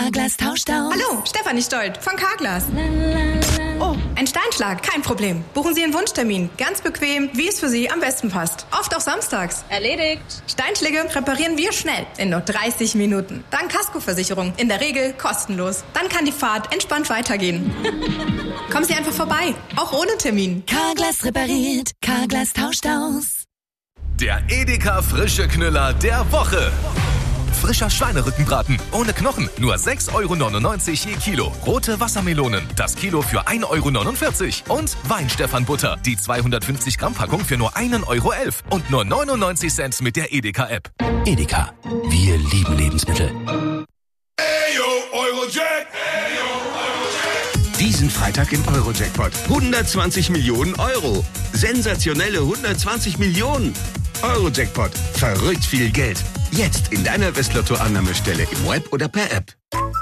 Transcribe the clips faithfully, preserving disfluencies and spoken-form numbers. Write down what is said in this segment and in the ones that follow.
Carglass tauscht aus. Hallo, Stefanie Stolt von Carglass. Oh, ein Steinschlag, kein Problem. Buchen Sie einen Wunschtermin. Ganz bequem, wie es für Sie am besten passt. Oft auch samstags. Erledigt. Steinschläge reparieren wir schnell, in nur dreißig Minuten. Dank Kaskoversicherung, in der Regel kostenlos. Dann kann die Fahrt entspannt weitergehen. Kommen Sie einfach vorbei, auch ohne Termin. Carglass repariert, Carglass tauscht aus. Der Edeka frische Knüller der Woche. Frischer Schweinerückenbraten ohne Knochen, nur sechs Euro neunundneunzig je Kilo. Rote Wassermelonen, das Kilo für ein Euro neunundvierzig. Und Weinstephan-Butter, die zweihundertfünfzig Gramm Packung für nur ein Euro elf. Und nur neunundneunzig Cent mit der Edeka-App. Edeka, wir lieben Lebensmittel. Ayo, Eurojack! Ayo, Eurojack! Diesen Freitag im Eurojackpot. hundertzwanzig Millionen Euro. Sensationelle hundertzwanzig Millionen. Eurojackpot. Verrückt viel Geld. Jetzt in deiner Westlotto-Annahmestelle im Web oder per App.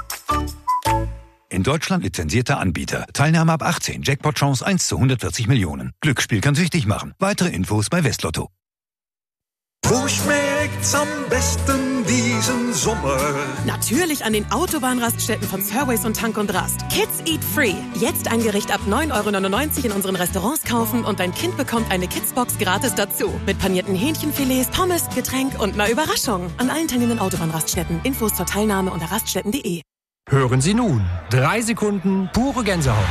In Deutschland lizenzierter Anbieter. Teilnahme ab achtzehn. Jackpot-Chance eins zu hundertvierzig Millionen. Glücksspiel kann süchtig machen. Weitere Infos bei Westlotto. Wo schmeckt's am besten diesen Sommer? Natürlich an den Autobahnraststätten von Surways und Tank und Rast. Kids Eat Free. Jetzt ein Gericht ab neun Euro neunundneunzig in unseren Restaurants kaufen und dein Kind bekommt eine Kidsbox gratis dazu. Mit panierten Hähnchenfilets, Pommes, Getränk und einer Überraschung. An allen teilnehmenden Autobahnraststätten. Infos zur Teilnahme unter raststätten punkt de. Hören Sie nun. Drei Sekunden pure Gänsehaut.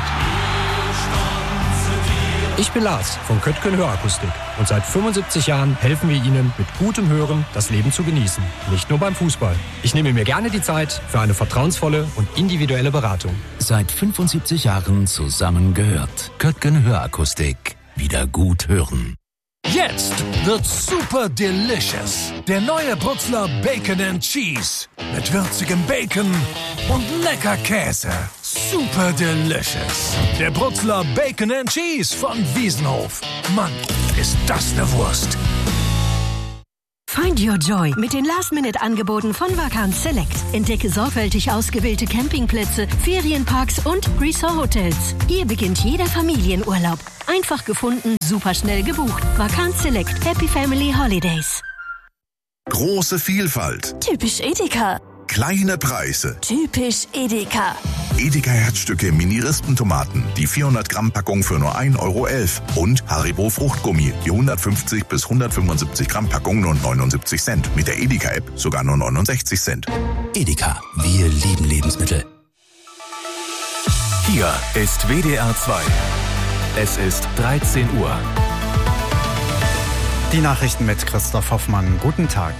Ich bin Lars von Köttgen Hörakustik und seit fünfundsiebzig Jahren helfen wir Ihnen mit gutem Hören das Leben zu genießen. Nicht nur beim Fußball. Ich nehme mir gerne die Zeit für eine vertrauensvolle und individuelle Beratung. Seit fünfundsiebzig Jahren zusammengehört. Köttgen Hörakustik. Wieder gut hören. Jetzt wird super delicious. Der neue Brutzler Bacon and Cheese. Mit würzigem Bacon und lecker Käse. Super delicious. Der Brutzler Bacon and Cheese von Wiesenhof. Mann, ist das eine Wurst. Find your joy mit den Last-Minute-Angeboten von Vacanz Select. Entdecke sorgfältig ausgewählte Campingplätze, Ferienparks und Resort-Hotels. Hier beginnt jeder Familienurlaub. Einfach gefunden, super schnell gebucht. Vacanz Select. Happy Family Holidays. Große Vielfalt. Typisch Edeka. Kleine Preise. Typisch Edeka. Edeka Herzstücke Mini-Rispen-Tomaten. Die vierhundert Gramm Packung für nur ein Euro elf. Und Haribo Fruchtgummi. Die hundertfünfzig bis hundertfünfundsiebzig Gramm Packung nur neunundsiebzig Cent. Mit der Edeka-App sogar nur neunundsechzig Cent. Edeka, wir lieben Lebensmittel. Hier ist W D R zwei. Es ist dreizehn Uhr. Die Nachrichten mit Christoph Hoffmann. Guten Tag.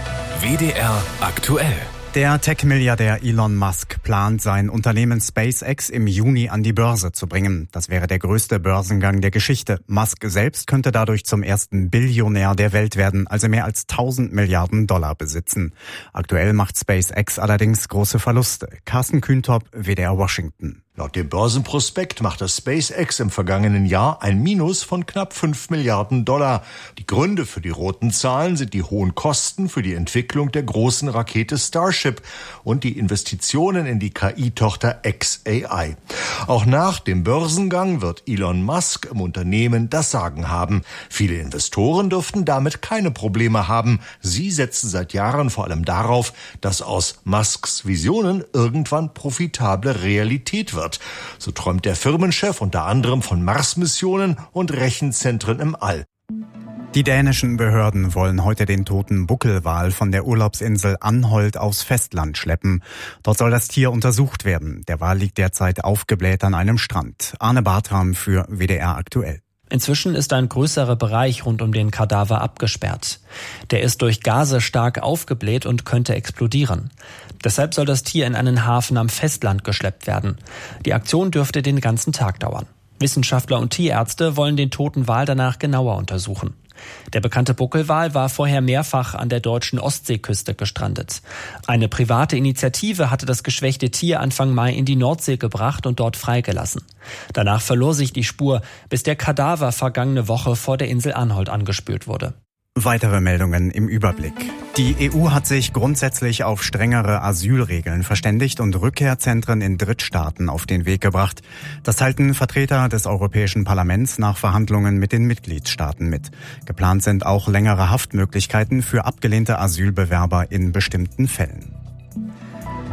W D R aktuell. Der Tech-Milliardär Elon Musk plant, sein Unternehmen SpaceX im Juni an die Börse zu bringen. Das wäre der größte Börsengang der Geschichte. Musk selbst könnte dadurch zum ersten Billionär der Welt werden, also mehr als tausend Milliarden Dollar besitzen. Aktuell macht SpaceX allerdings große Verluste. Carsten Kühntop, W D R Washington. Laut dem Börsenprospekt machte SpaceX im vergangenen Jahr ein Minus von knapp fünf Milliarden Dollar. Die Gründe für die roten Zahlen sind die hohen Kosten für die Entwicklung der großen Rakete Starship und die Investitionen in die K I-Tochter X A I. Auch nach dem Börsengang wird Elon Musk im Unternehmen das Sagen haben. Viele Investoren dürften damit keine Probleme haben. Sie setzen seit Jahren vor allem darauf, dass aus Musks Visionen irgendwann profitable Realität wird. So träumt der Firmenchef unter anderem von Mars-Missionen und Rechenzentren im All. Die dänischen Behörden wollen heute den toten Buckelwal von der Urlaubsinsel Anholt aufs Festland schleppen. Dort soll das Tier untersucht werden. Der Wal liegt derzeit aufgebläht an einem Strand. Arne Bartram für W D R aktuell. Inzwischen ist ein größerer Bereich rund um den Kadaver abgesperrt. Der ist durch Gase stark aufgebläht und könnte explodieren. Deshalb soll das Tier in einen Hafen am Festland geschleppt werden. Die Aktion dürfte den ganzen Tag dauern. Wissenschaftler und Tierärzte wollen den toten Wal danach genauer untersuchen. Der bekannte Buckelwal war vorher mehrfach an der deutschen Ostseeküste gestrandet. Eine private Initiative hatte das geschwächte Tier Anfang Mai in die Nordsee gebracht und dort freigelassen. Danach verlor sich die Spur, bis der Kadaver vergangene Woche vor der Insel Anholt angespült wurde. Weitere Meldungen im Überblick. Die E U hat sich grundsätzlich auf strengere Asylregeln verständigt und Rückkehrzentren in Drittstaaten auf den Weg gebracht. Das teilten Vertreter des Europäischen Parlaments nach Verhandlungen mit den Mitgliedstaaten mit. Geplant sind auch längere Haftmöglichkeiten für abgelehnte Asylbewerber in bestimmten Fällen.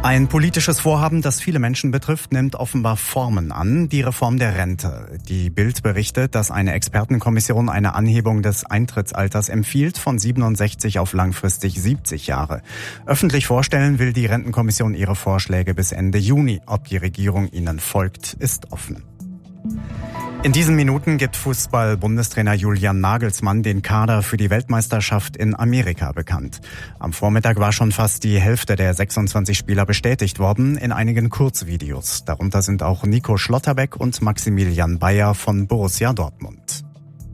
Ein politisches Vorhaben, das viele Menschen betrifft, nimmt offenbar Formen an. Die Reform der Rente. Die Bild berichtet, dass eine Expertenkommission eine Anhebung des Eintrittsalters empfiehlt von siebenundsechzig auf langfristig siebzig Jahre. Öffentlich vorstellen will die Rentenkommission ihre Vorschläge bis Ende Juni. Ob die Regierung ihnen folgt, ist offen. In diesen Minuten gibt Fußball-Bundestrainer Julian Nagelsmann den Kader für die Weltmeisterschaft in Amerika bekannt. Am Vormittag war schon fast die Hälfte der sechsundzwanzig Spieler bestätigt worden in einigen Kurzvideos. Darunter sind auch Nico Schlotterbeck und Maximilian Bayer von Borussia Dortmund.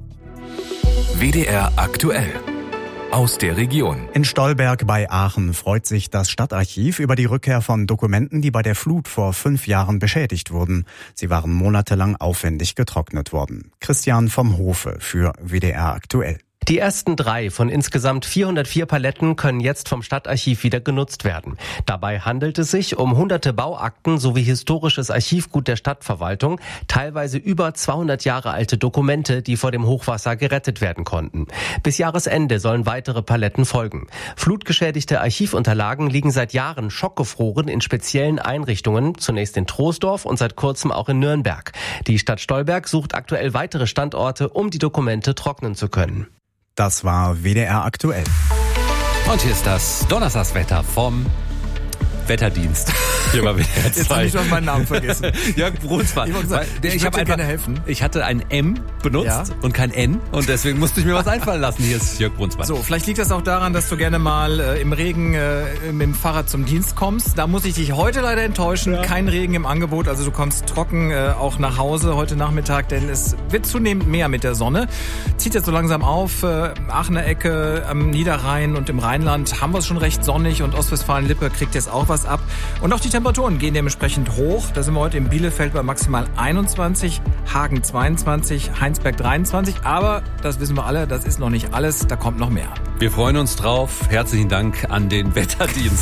W D R aktuell. Aus der Region. In Stolberg bei Aachen freut sich das Stadtarchiv über die Rückkehr von Dokumenten, die bei der Flut vor fünf Jahren beschädigt wurden. Sie waren monatelang aufwendig getrocknet worden. Christian vom Hofe für W D R aktuell. Die ersten drei von insgesamt vierhundertvier Paletten können jetzt vom Stadtarchiv wieder genutzt werden. Dabei handelt es sich um hunderte Bauakten sowie historisches Archivgut der Stadtverwaltung, teilweise über zweihundert Jahre alte Dokumente, die vor dem Hochwasser gerettet werden konnten. Bis Jahresende sollen weitere Paletten folgen. Flutgeschädigte Archivunterlagen liegen seit Jahren schockgefroren in speziellen Einrichtungen, zunächst in Troisdorf und seit kurzem auch in Nürnberg. Die Stadt Stolberg sucht aktuell weitere Standorte, um die Dokumente trocknen zu können. Das war W D R aktuell. Und hier ist das Donnerstagswetter vom Wetterdienst. Hier war W D R zwei. Jetzt habe ich schon meinen Namen vergessen. Jörg Brunsmann. Ich, gesagt, ich, ich würde dir gerne helfen. Ich hatte ein M benutzt ja. und kein N und deswegen musste ich mir was einfallen lassen. Hier ist Jörg Brunsmann. So, vielleicht liegt das auch daran, dass du gerne mal äh, im Regen äh, mit dem Fahrrad zum Dienst kommst. Da muss ich dich heute leider enttäuschen. Ja. Kein Regen im Angebot, also du kommst trocken äh, auch nach Hause heute Nachmittag, denn es wird zunehmend mehr mit der Sonne. Zieht jetzt so langsam auf. Äh, Aachener Ecke, am Niederrhein und im Rheinland haben wir es schon recht sonnig und Ostwestfalen-Lippe kriegt jetzt auch was ab. Und auch die Temperaturen gehen dementsprechend hoch. Da sind wir heute in Bielefeld bei maximal einundzwanzig, Hagen zweiundzwanzig, Heinsberg dreiundzwanzig. Aber, das wissen wir alle, das ist noch nicht alles, da kommt noch mehr. Wir freuen uns drauf. Herzlichen Dank an den Wetterdienst.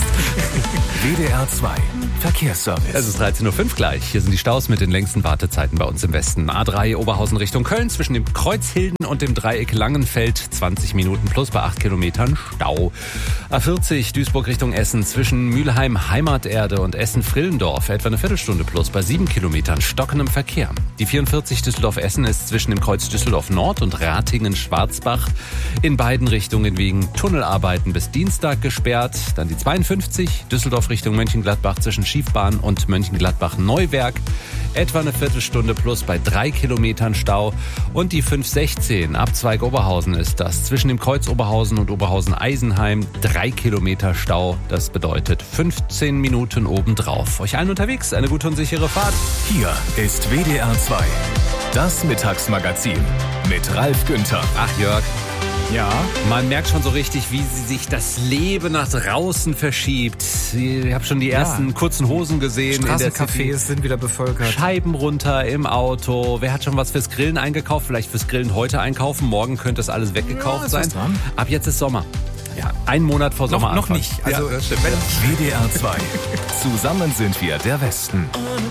W D R zwei Verkehrsservice. Es ist dreizehn Uhr fünf gleich. Hier sind die Staus mit den längsten Wartezeiten bei uns im Westen. A drei Oberhausen Richtung Köln zwischen dem Kreuz Hilden und dem Dreieck Langenfeld. zwanzig Minuten plus bei acht Kilometern Stau. A vierzig Duisburg Richtung Essen zwischen Mülheim Heimaterde und Essen-Frillendorf. Etwa eine Viertelstunde plus bei sieben Kilometern stockendem Verkehr. Die vierundvierzig Düsseldorf-Essen ist zwischen dem Kreuz Düsseldorf Nord und Ratingen-Schwarzbach in beiden Richtungen wegen Tunnelarbeiten bis Dienstag gesperrt. Dann die zweiundfünfzig Düsseldorf Richtung Mönchengladbach zwischen Schiefbahn und Mönchengladbach-Neuwerk. Etwa eine Viertelstunde plus bei drei Kilometern Stau. Und die fünf sechzehn Abzweig Oberhausen ist das. Zwischen dem Kreuz Oberhausen und Oberhausen-Eisenheim drei Kilometer Stau. Das bedeutet fünfzehn Minuten obendrauf. Euch allen unterwegs eine gute und sichere Fahrt. Hier ist W D R zwei. Das Mittagsmagazin mit Ralf Günther. Ach Jörg. Ja. Man merkt schon so richtig, wie sich das Leben nach draußen verschiebt. Ich habe schon die ersten ja. kurzen Hosen gesehen. Straßencafés sind wieder bevölkert. Scheiben runter im Auto. Wer hat schon was fürs Grillen eingekauft? Vielleicht fürs Grillen heute einkaufen. Morgen könnte das alles weggekauft ja, sein. Dran. Ab jetzt ist Sommer. Ja, ein Monat vor Sommer. Noch, noch nicht. Also, ja, das stimmt. W D R zwei. Zusammen sind wir der Westen.